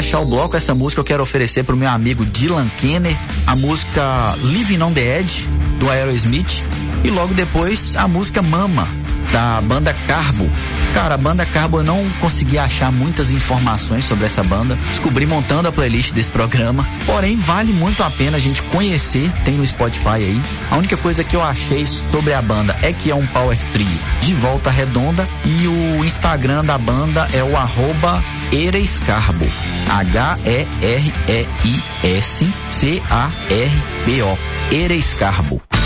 fechar o bloco, essa música eu quero oferecer pro meu amigo Dylan Kenner, a música Living on the Edge, do Aerosmith, e logo depois a música Mama, da banda Carbo. Cara, a banda Carbo, eu não consegui achar muitas informações sobre essa banda, descobri montando a playlist desse programa, porém vale muito a pena a gente conhecer, tem no Spotify aí. A única coisa que eu achei sobre a banda é que é um power trio de Volta Redonda, e o Instagram da banda é o @Ereiscarbo, HEREISCARBO, Ereiscarbo.